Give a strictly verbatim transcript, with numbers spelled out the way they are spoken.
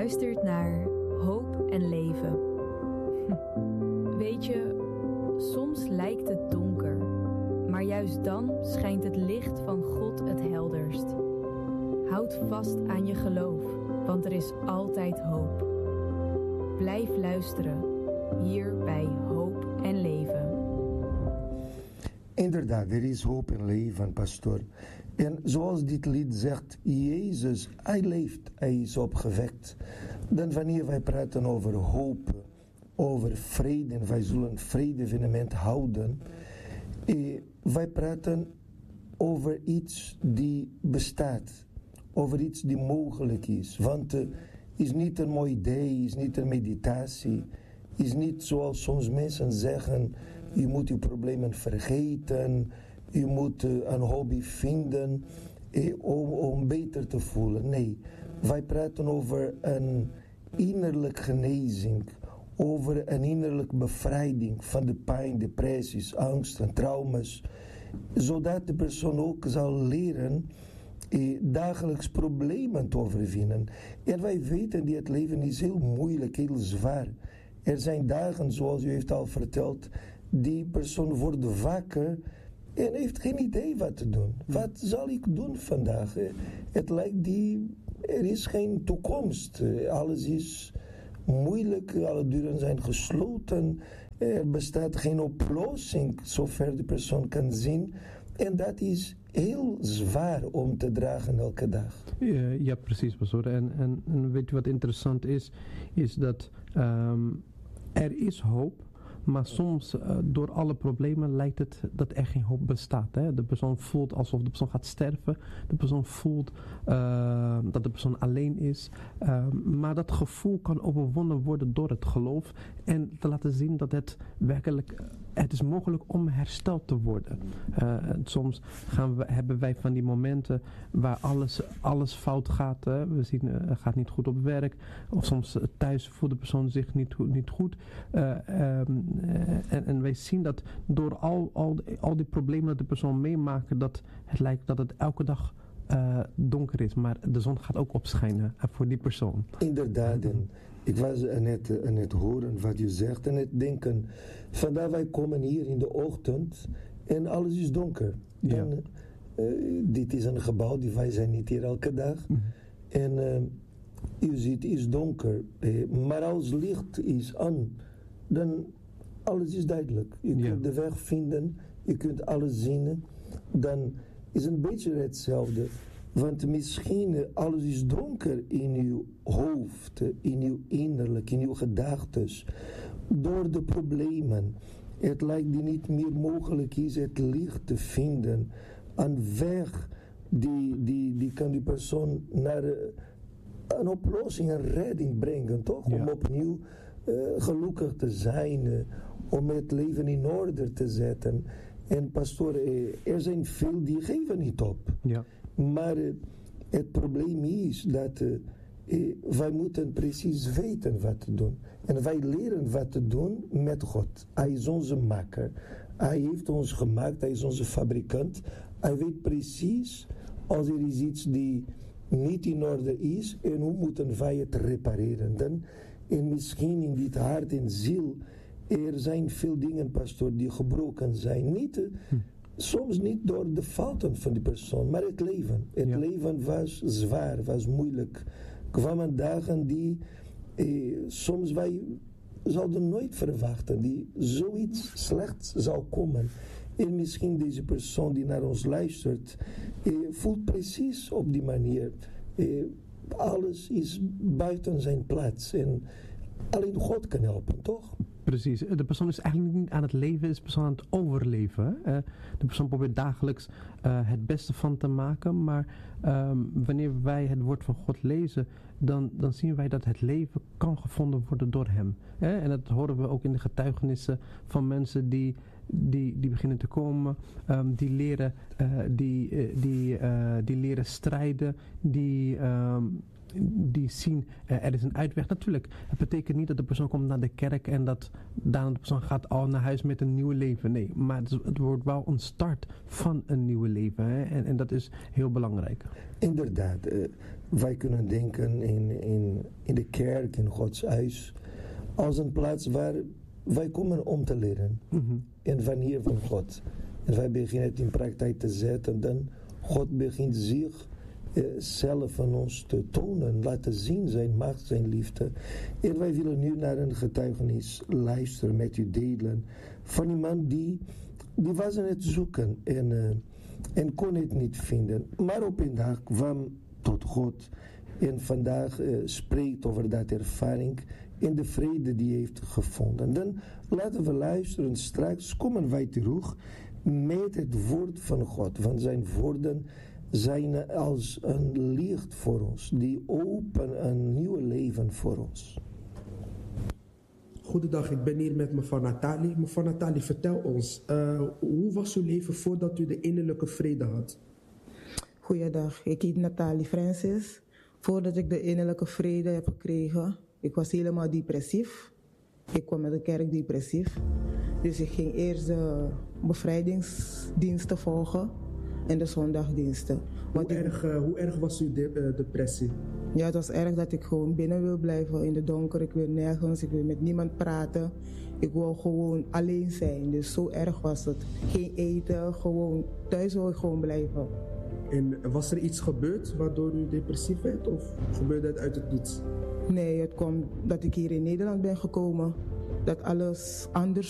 luistert naar Hoop en Leven. Weet je, soms lijkt het donker, maar juist dan schijnt het licht van God het helderst. Houd vast aan je geloof, want er is altijd hoop. Blijf luisteren, hier bij Hoop en Leven. Inderdaad, er is hoop en leven, pastoor. En zoals dit lied zegt, Jezus, hij leeft, hij is opgewekt. Dan wanneer wij praten over hoop, over vrede, en wij zullen vrede-evenement houden, eh, wij praten over iets die bestaat, over iets die mogelijk is. Want het uh, is niet een mooi idee, is niet een meditatie, is niet zoals soms mensen zeggen, je moet je problemen vergeten, je moet uh, een hobby vinden eh, om, om beter te voelen. Nee, wij praten over een innerlijke genezing, over een innerlijke bevrijding van de pijn, depressies, angst en trauma's, zodat de persoon ook zal leren eh, dagelijks problemen te overwinnen. En wij weten dat het leven is heel moeilijk, heel zwaar. Er zijn dagen, zoals u heeft al verteld, die persoon wordt wakker en heeft geen idee wat te doen. Wat zal ik doen vandaag? Het lijkt die, er is geen toekomst. Alles is moeilijk, alle deuren zijn gesloten. Er bestaat geen oplossing, zover de persoon kan zien. En dat is heel zwaar om te dragen elke dag. Ja, ja precies, pastoor. En, en, en weet je wat interessant is? Is dat um, er is hoop. Maar soms, uh, door alle problemen, lijkt het dat er geen hoop bestaat. Hè? De persoon voelt alsof de persoon gaat sterven. De persoon voelt uh, dat de persoon alleen is. Uh, maar dat gevoel kan overwonnen worden door het geloof. En te laten zien dat het werkelijk, het is mogelijk om hersteld te worden. Uh, soms gaan we, hebben wij van die momenten waar alles, alles fout gaat. Hè? We zien, uh, het gaat niet goed op werk. Of soms uh, thuis voelt de persoon zich niet, niet goed. Uh, um, En, en wij zien dat door al, al, al die problemen dat de persoon meemaakt, dat het lijkt dat het elke dag uh, donker is. Maar de zon gaat ook opschijnen voor die persoon. Inderdaad. En ik was net aan het horen wat je zegt en het denken. Vandaar wij komen hier in de ochtend en alles is donker. Dan, ja. uh, dit is een gebouw, die wij zijn niet hier elke dag. Mm. En uh, je ziet, het is donker. Uh, maar als licht is aan, dan alles is duidelijk. Je kunt ja. de weg vinden, je kunt alles zien. Dan is het een beetje hetzelfde. Want misschien alles is donker in uw hoofd, in uw innerlijk, in uw gedachten. Door de problemen. Het lijkt die niet meer mogelijk is het licht te vinden. Een weg die, die, die kan die persoon naar een oplossing, een redding brengen, toch? Ja. Om opnieuw uh, gelukkig te zijn, uh, om het leven in orde te zetten. En pastoor, uh, er zijn veel die geven niet op. Ja. Maar uh, het probleem is dat uh, uh, wij moeten precies weten wat te doen. En wij leren wat te doen met God. Hij is onze maker. Hij heeft ons gemaakt, hij is onze fabrikant. Hij weet precies als er is iets die niet in orde is en hoe moeten wij het repareren. Dan, en misschien in dit hart en ziel, er zijn veel dingen, pastoor, die gebroken zijn. Niet, hm. Soms niet door de fouten van die persoon, maar het leven. Het ja. leven was zwaar, was moeilijk. Kwamen dagen die eh, soms wij zouden nooit verwachten, die zoiets slechts zou komen. En misschien deze persoon die naar ons luistert, eh, voelt precies op die manier. Eh, alles is buiten zijn plaats. En alleen God kan helpen, toch? Precies. De persoon is eigenlijk niet aan het leven, is de persoon aan het overleven. Uh, de persoon probeert dagelijks uh, het beste van te maken. Maar um, wanneer wij het woord van God lezen, dan, dan zien wij dat het leven kan gevonden worden door hem. Uh, en dat horen we ook in de getuigenissen van mensen die, die, die beginnen te komen. Um, die, leren, uh, die, uh, die, uh, die leren strijden. Die... Um, die zien, uh, er is een uitweg. Natuurlijk, het betekent niet dat de persoon komt naar de kerk en dat daarna de persoon gaat al naar huis met een nieuw leven. Nee, maar het, is, het wordt wel een start van een nieuw leven. Hè? En, en dat is heel belangrijk. Inderdaad. Uh, wij kunnen denken in, in, in de kerk, in Gods huis, als een plaats waar wij komen om te leren. Mm-hmm. En van hier van God. En wij beginnen het in praktijk te zetten, dan God begint zich eh, zelf van ons te tonen, laten zien zijn macht, zijn liefde. En wij willen nu naar een getuigenis luisteren, met u delen, van iemand die, die was aan het zoeken en, uh, en kon het niet vinden. Maar op een dag kwam tot God en vandaag uh, spreekt over dat ervaring en de vrede die hij heeft gevonden. Dan laten we luisteren, straks komen wij terug met het woord van God, want zijn woorden zijn als een licht voor ons, die openen een nieuw leven voor ons. Goedendag, ik ben hier met mevrouw Nathalie. Mevrouw Nathalie, vertel ons, uh, hoe was uw leven voordat u de innerlijke vrede had? Goeiedag, ik heet Nathalie Francis. Voordat ik de innerlijke vrede heb gekregen, ik was helemaal depressief. Ik kwam met de kerk depressief. Dus ik ging eerst de bevrijdingsdiensten volgen en de zondagdiensten. Hoe, ik, erg, uh, hoe erg was uw de, uh, depressie? Ja, het was erg dat ik gewoon binnen wil blijven in de donker. Ik wil nergens, ik wil met niemand praten. Ik wil gewoon alleen zijn. Dus zo erg was het. Geen eten, gewoon thuis wil ik gewoon blijven. En was er iets gebeurd waardoor u depressief werd of gebeurde het uit het niets? Nee, het kwam dat ik hier in Nederland ben gekomen. Dat alles anders